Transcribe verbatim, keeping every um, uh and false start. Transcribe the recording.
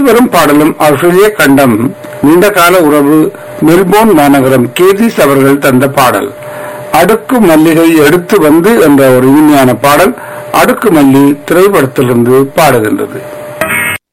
வரும் பாடலும் ஆஸ்திரேலிய கண்டம் நீண்ட கால உறவு மெல்போர்ன் மாநகரம் கேதிஸ் அவர்கள் தந்த பாடல். அடுக்கு மல்லிகை எடுத்து வந்து என்ற ஒரு இனிமையான பாடல் அடுக்கு மல்லி திரைப்படத்திலிருந்து பாடுகின்றது.